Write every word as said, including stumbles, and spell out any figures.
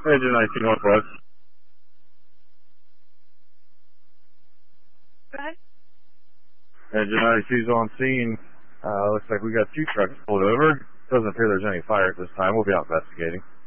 Engine nineteen Northwest. Go ahead. Engine ninety-two's on scene. Uh, looks like we got two trucks pulled over. Doesn't appear there's any fire at this time. We'll be out investigating.